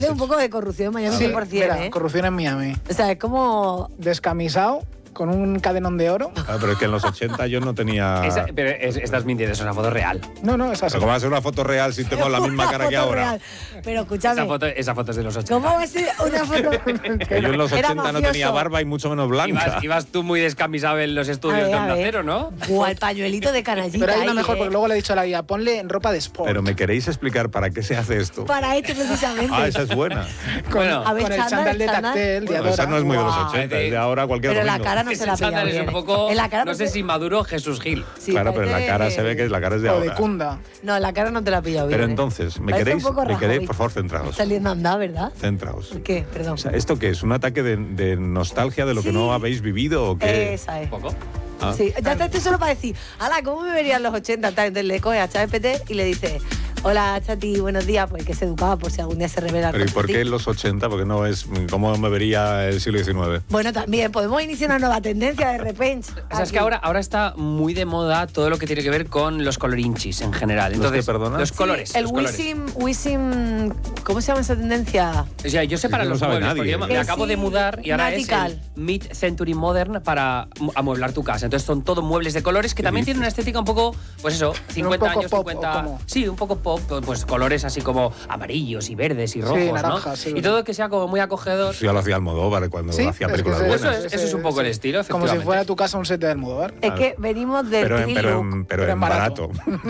Es un poco de corrupción en Miami, Sí, 100%, mira, ¿eh? corrupción en Miami. O sea, es como... Descamisado, con un cadenón de oro. Ah, pero es que en los 80 yo no tenía... Estás mintiendo, es una foto real. No, es así. Pero ¿cómo va a ser una foto real si tengo la misma cara que Foto ahora? real. Pero escúchame, Esa foto es de los 80. ¿cómo va a ser una foto? Que yo en los Era 80 no mafioso. tenía barba y mucho menos blanca. Ibas tú muy descamisado en los estudios de A Onda ver. Cero, ¿no? O al pañuelito de canallita. Pero hay una ahí, mejor, porque ¿eh? luego le he dicho a la guía, ponle en ropa de sport. Pero ¿me queréis explicar para qué se hace esto? Para esto precisamente. Ah, esa es buena. Bueno, A ver, con el chándal de chándal. tactel, de Bueno, esa Adora. no es muy de los Guau. 80, es de ahora cualquier Pero la domingo. cara no se ese la pilla chándal es bien. un poco, En la cara no sé si Maduro Jesús Gil. Sí, Claro, pero en la parece- cara se ve que la cara es de O ahora. de Kunda. No, en la cara no te la ha pillado bien. Pero ¿eh? entonces, ¿me Parece queréis? un poco ¿Me queréis? Rajoy. Por favor, centraos. Saliendo a andar, ¿verdad? Centraos. ¿Qué? Perdón. O sea, ¿esto qué es? ¿Un ataque de nostalgia de lo que Sí. no habéis vivido o qué? Esa es. ¿Un poco? Ah. Sí, ya está, esto solo para decir, ala, ¿cómo me verían los 80? Tal, entonces le coge a ChatGPT y le dice, hola, Chati, buenos días, pues que se educaba por si algún día se revela. Pero ¿y por qué en los 80? Porque no es... ¿Cómo me vería el siglo XIX? Bueno, también podemos iniciar una nueva tendencia de repente. O sea, es que ahora está muy de moda todo lo que tiene que ver con los colorinchis en general. Entonces, qué, perdona? los colores. El los colores. Wisim, ¿cómo se llama esa tendencia? O sea, yo sé para que no los sabe muebles, nadie. porque yo me Que acabo de sí, mudar y ahora Magical. es el Mid-Century Modern para amueblar tu casa. Entonces son todo muebles de colores que también tienen una estética un poco, pues eso, 50 poco años, pop, 50... ¿o cómo? Sí, un poco pop, pues colores así como amarillos y verdes y rojos, naranjas, ¿no? sí. Y todo que sea como muy acogedor. Eso ya lo hacía Almodóvar cuando Sí, hacía es que películas ese- buenas. Eso es un poco el estilo, Como si efectivamente. fuera tu casa un set de Almodóvar. Es que venimos del Pero clean look. pero en barato.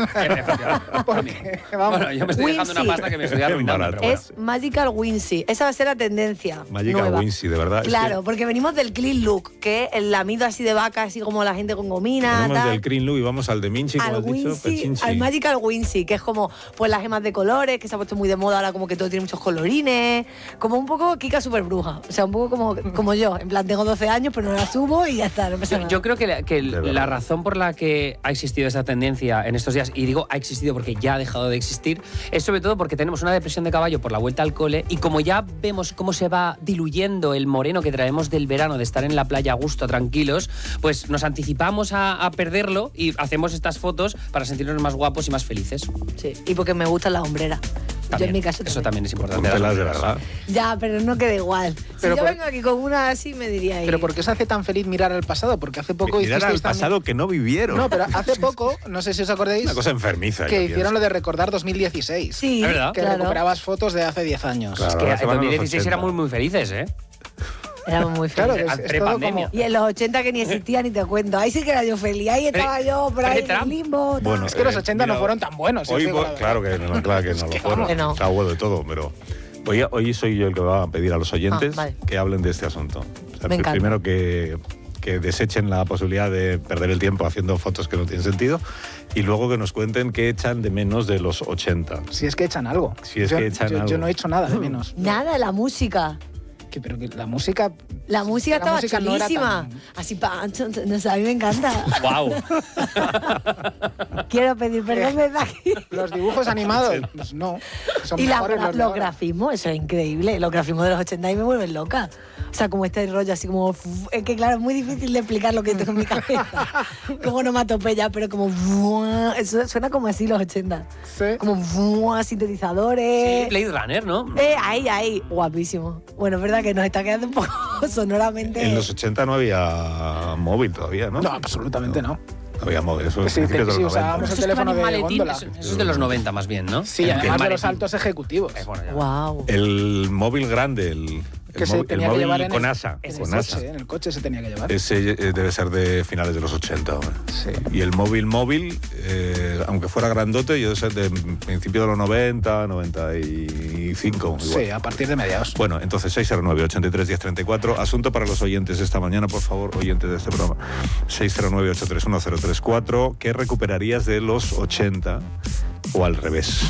Porque, vamos, Bueno, yo me estoy dejando una Wincy. pasta que me estoy arruinando. Barato. pero bueno. Es Magical Wincy. Esa va a ser la tendencia. Magical nueva. Wincy, de verdad. Claro, porque venimos del clean look, que es el lamido así de vaca, así como la gente con gomina. Tenemos tal. del Green Look y vamos al de Minchi, como Al has dicho, Wincy, Pechinchi. al Magical Wincy, que es como pues las gemas de colores, que se ha puesto muy de moda ahora, como que todo tiene muchos colorines, como un poco Kika super bruja, o sea, un poco como yo, en plan tengo 12 años pero no la subo y ya está, no pasa nada. Yo creo que verdad. la razón por la que ha existido esta tendencia en estos días, y digo ha existido porque ya ha dejado de existir, es sobre todo porque tenemos una depresión de caballo por la vuelta al cole y como ya vemos cómo se va diluyendo el moreno que traemos del verano de estar en la playa a gusto, tranquilos, pues nos anticipamos a perderlo y hacemos estas fotos para sentirnos más guapos y más felices. Sí, y porque me gustan las hombreras. Yo en mi caso Eso también es importante. Póntelas de verdad. Ya, pero no queda igual. Pero si yo por- vengo aquí con una así me diría pero ¿por qué os hace tan feliz mirar al pasado? Porque hace poco Mirar al hicisteis también- pasado que no vivieron. No, pero hace poco, no sé si os acordáis, Una cosa enfermiza. que yo hicieron pienso. lo de recordar 2016. Sí, ¿Es verdad? Que claro. recuperabas fotos de hace 10 años. Claro. Que Ahora en se van a los 2016 éramos 80. muy felices, ¿eh? Éramos muy Claro, felices. es todo Prepandemia. como... Y en los 80 que ni existía ni te cuento. Ahí sí que era yo feliz. Ahí estaba yo por ahí en el Trump. limbo. tal. Bueno, Es que los 80 no mira, fueron tan buenos. si os Hoy, digo la verdad. claro que no, claro que no lo fueron. que no. Está bueno de todo, pero hoy soy yo el que va a pedir a los oyentes vale. que hablen de este asunto. O sea, Me encanta. primero que desechen la posibilidad de perder el tiempo haciendo fotos que no tienen sentido y luego que nos cuenten qué echan de menos de los 80. Si es que echan algo. Si es yo, que echan yo- algo. yo no he hecho nada de menos. Nada, la música. Pero que la música... La música La estaba música no era chulísima. tan- Así, no sé, a mí me encanta. ¡Wow! Quiero pedir perdón desde aquí. Los dibujos animados, pues no. Son Y mejores los de los ahora. grafismos, eso es increíble. Los grafismos de los 80 ahí me vuelven loca. O sea, como este rollo así como... Es que claro, es muy difícil de explicar lo que tengo en mi cabeza. Como onomatopeya, pero como... Eso suena como así los 80. Sí. Como sintetizadores. Blade Runner, ¿no? Ahí. Guapísimo. Bueno, es verdad que nos está quedando un poco sonoramente... En los 80 no había móvil todavía, ¿no? No, absolutamente no. No había móvil, eso es Sí, principios de sí, los 90. usábamos el Esos teléfono de maletín, góndola. eso es de los 90 más bien, ¿no? Sí, El además de los maletín. altos ejecutivos. Bueno, ya. Wow. El móvil grande, el Que se tenía que móvil llevar en con el, asa. en el Con coche, asa. en el coche se tenía que llevar. Ese debe ser de finales de los 80. hombre. Sí. Y el móvil, aunque fuera grandote, yo debe ser de principio de los 90, 95. Sí, igual. a partir de mediados. Bueno, entonces 609-83-1034. Asunto para los oyentes esta mañana, por favor, oyentes de este programa. 609-831-034. ¿Qué recuperarías de los 80 o al revés?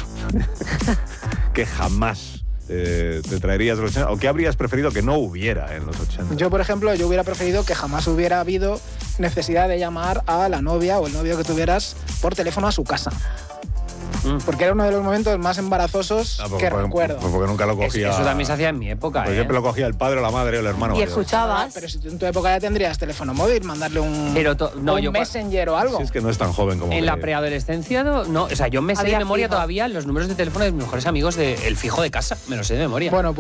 Que jamás te traerías de los 80. ¿O qué habrías preferido que no hubiera en los 80? Yo, por ejemplo, yo hubiera preferido que jamás hubiera habido necesidad de llamar a la novia o el novio que tuvieras por teléfono a su casa. Porque era uno de los momentos más embarazosos que recuerdo. Porque nunca lo cogía. Eso también se hacía en mi época. Pues siempre lo cogía el padre, o la madre o el hermano. Y mayor. escuchabas. Pero si tú en tu época ya tendrías teléfono móvil, mandarle un, un Messenger o algo. Si es que no es tan joven como En la creía. preadolescencia, no. O sea, yo me sé de Había memoria fijo. todavía los números de teléfono de mis mejores amigos del fijo de casa. Me lo sé de memoria. Bueno,